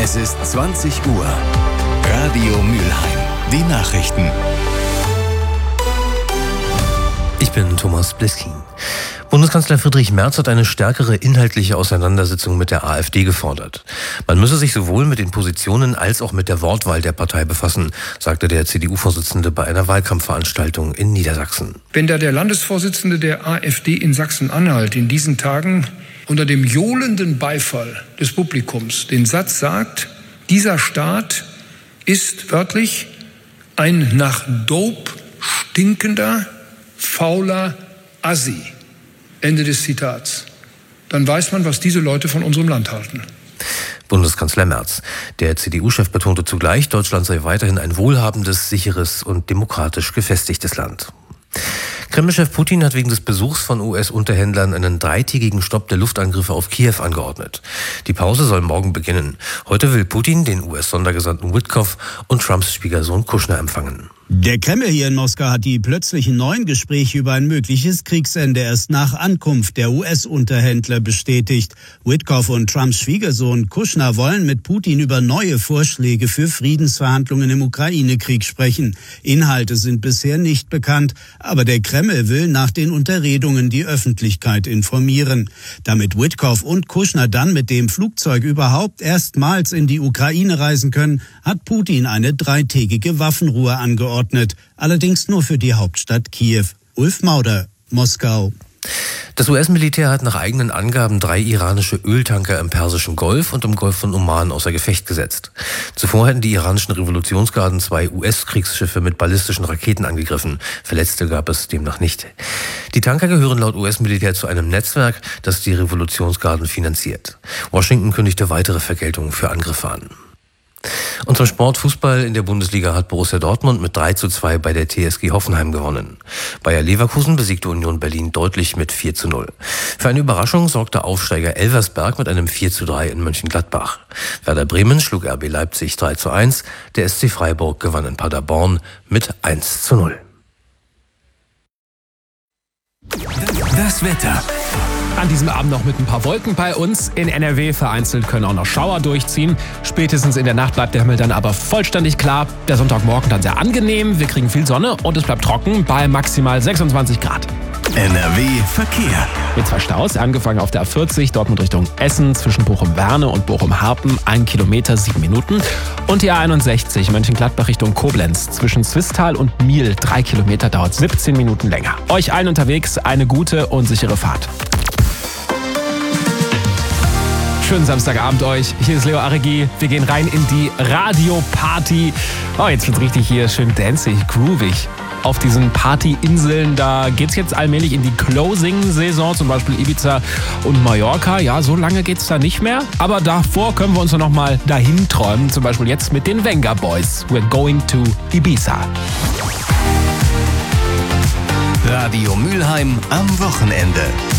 Es ist 20 Uhr. Radio Mülheim. Die Nachrichten. Ich bin Thomas Bliskin. Bundeskanzler Friedrich Merz hat eine stärkere inhaltliche Auseinandersetzung mit der AfD gefordert. Man müsse sich sowohl mit den Positionen als auch mit der Wortwahl der Partei befassen, sagte der CDU-Vorsitzende bei einer Wahlkampfveranstaltung in Niedersachsen. Wenn da der Landesvorsitzende der AfD in Sachsen-Anhalt in diesen Tagen unter dem johlenden Beifall des Publikums den Satz sagt, dieser Staat ist wörtlich ein nach Dope stinkender, fauler Assi. Ende des Zitats. Dann weiß man, was diese Leute von unserem Land halten. Bundeskanzler Merz. Der CDU-Chef betonte zugleich, Deutschland sei weiterhin ein wohlhabendes, sicheres und demokratisch gefestigtes Land. Kreml-Chef Putin hat wegen des Besuchs von US-Unterhändlern einen 3-tägigen Stopp der Luftangriffe auf Kiew angeordnet. Die Pause soll morgen beginnen. Heute will Putin den US-Sondergesandten Witkoff und Trumps Schwiegersohn Kushner empfangen. Der Kreml hier in Moskau hat die plötzlichen neuen Gespräche über ein mögliches Kriegsende erst nach Ankunft der US-Unterhändler bestätigt. Witkoff und Trumps Schwiegersohn Kushner wollen mit Putin über neue Vorschläge für Friedensverhandlungen im Ukraine-Krieg sprechen. Inhalte sind bisher nicht bekannt, aber der Kreml will nach den Unterredungen die Öffentlichkeit informieren. Damit Witkoff und Kushner dann mit dem Flugzeug überhaupt erstmals in die Ukraine reisen können, hat Putin eine 3-tägige Waffenruhe angeordnet. Allerdings nur für die Hauptstadt Kiew. Ulf Mauder, Moskau. Das US-Militär hat nach eigenen Angaben 3 iranische Öltanker im Persischen Golf und im Golf von Oman außer Gefecht gesetzt. Zuvor hätten die iranischen Revolutionsgarden 2 US-Kriegsschiffe mit ballistischen Raketen angegriffen. Verletzte gab es demnach nicht. Die Tanker gehören laut US-Militär zu einem Netzwerk, das die Revolutionsgarden finanziert. Washington kündigte weitere Vergeltungen für Angriffe an. Und zum Sport Fußball in der Bundesliga hat Borussia Dortmund mit 3:2 bei der TSG Hoffenheim gewonnen. Bayer Leverkusen besiegte Union Berlin deutlich mit 4:0. Für eine Überraschung sorgte Aufsteiger Elversberg mit einem 4:3 in Mönchengladbach. Werder Bremen schlug RB Leipzig 3:1. Der SC Freiburg gewann in Paderborn mit 1:0. Das Wetter. An diesem Abend noch mit ein paar Wolken bei uns. In NRW vereinzelt können auch noch Schauer durchziehen. Spätestens in der Nacht bleibt der Himmel dann aber vollständig klar. Der Sonntagmorgen dann sehr angenehm. Wir kriegen viel Sonne und es bleibt trocken bei maximal 26 Grad. NRW Verkehr. Mit 2 Staus, angefangen auf der A40, Dortmund Richtung Essen, zwischen Bochum-Werne und Bochum-Harpen, 1 Kilometer, 7 Minuten. Und die A61, Mönchengladbach Richtung Koblenz, zwischen Swisttal und Miel, 3 Kilometer, dauert 17 Minuten länger. Euch allen unterwegs eine gute und sichere Fahrt. Schönen Samstagabend euch. Hier ist Leo Aregi. Wir gehen rein in die Radio-Party. Oh, jetzt wird's richtig hier schön dancig, groovig. Auf diesen Partyinseln, da geht's jetzt allmählich in die Closing-Saison, zum Beispiel Ibiza und Mallorca. Ja, so lange geht's da nicht mehr. Aber davor können wir uns noch mal dahin träumen. Zum Beispiel jetzt mit den Venga Boys. We're going to Ibiza. Radio Mülheim am Wochenende.